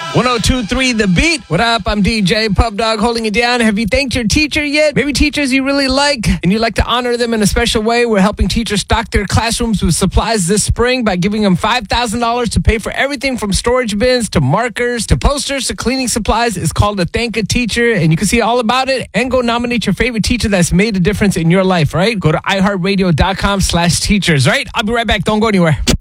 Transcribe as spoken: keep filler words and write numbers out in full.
one oh two point three The Beat. What up? I'm D J Pub Dog holding it down. Have you thanked your teacher yet? Maybe teachers you really like and you'd like to honor them in a special way. We're helping teachers stock their classrooms with supplies this spring by giving them five thousand dollars to pay for everything from storage bins to markers to posters to cleaning supplies. It's called a Thank a Teacher, and you can see all about it and go nominate your favorite teacher that's made a difference in your life, right? Go to iHeartRadio.com slash teachers, right? I'll be right back. Don't go anywhere.